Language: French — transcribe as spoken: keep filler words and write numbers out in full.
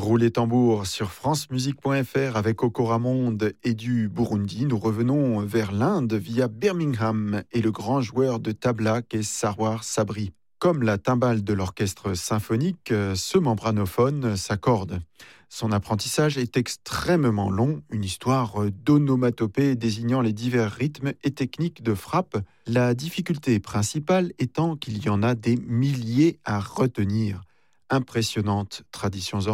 Roulet tambour sur francemusique point f r avec Okoramonde et du Burundi. Nous revenons vers l'Inde via Birmingham et le grand joueur de tabla qu'est Sarwar Sabri. Comme la timbale de l'orchestre symphonique, ce membranophone s'accorde. Son apprentissage est extrêmement long, une histoire d'onomatopée désignant les divers rythmes et techniques de frappe, la difficulté principale étant qu'il y en a des milliers à retenir. Impressionnante tradition